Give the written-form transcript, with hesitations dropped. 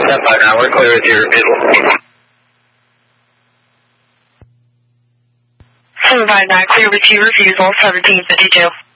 1059, we're clear with your refusal. 759, clear with your refusal, 1752.